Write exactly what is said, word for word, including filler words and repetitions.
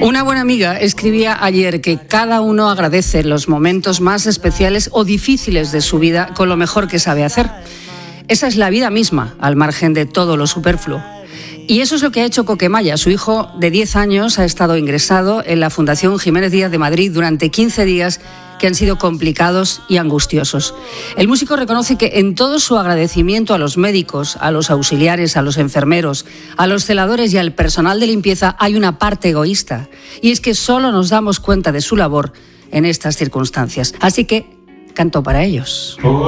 Una buena amiga escribía ayer que cada uno agradece los momentos más especiales o difíciles de su vida con lo mejor que sabe hacer. Esa es la vida misma, al margen de todo lo superfluo. Y eso es lo que ha hecho Coquemaya. Su hijo de diez años ha estado ingresado en la Fundación Jiménez Díaz de Madrid durante quince días que han sido complicados y angustiosos. El músico reconoce que en todo su agradecimiento a los médicos, a los auxiliares, a los enfermeros, a los celadores y al personal de limpieza hay una parte egoísta. Y es que solo nos damos cuenta de su labor en estas circunstancias. Así que canto para ellos.